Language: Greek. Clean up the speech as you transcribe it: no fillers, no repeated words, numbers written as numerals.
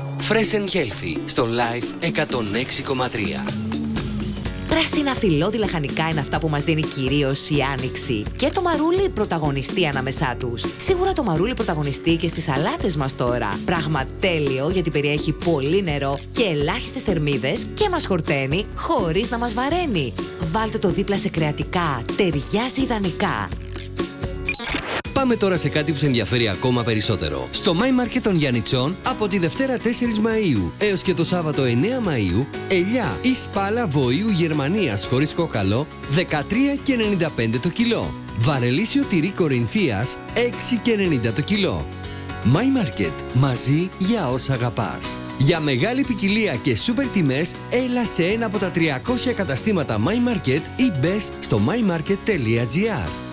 Fresh and Healthy στο Life 106,3. Πράσινα φιλώδη λαχανικά είναι αυτά που μας δίνει κυρίως η Άνοιξη. Και το μαρούλι πρωταγωνιστεί ανάμεσά τους. Σίγουρα το μαρούλι πρωταγωνιστεί και στις σαλάτες μας τώρα. Πράγμα τέλειο γιατί περιέχει πολύ νερό και ελάχιστες θερμίδες και μας χορταίνει χωρίς να μας βαραίνει. Βάλτε το δίπλα σε κρεατικά. Ταιριάζει ιδανικά. Πάμε τώρα σε κάτι που σε ενδιαφέρει ακόμα περισσότερο. Στο My Market των Γιαννιτσών από τη Δευτέρα 4 Μαΐου έως και το Σάββατο 9 Μαΐου, ελιά ή σπάλα βοήου Γερμανίας χωρίς κόκαλο 13,95 το κιλό. Βαρελίσιο τυρί Κορινθίας 6,90 το κιλό. My Market. Μαζί για όσα αγαπάς. Για μεγάλη ποικιλία και σούπερ τιμές, έλα σε ένα από τα 300 καταστήματα My Market ή μπες στο mymarket.gr.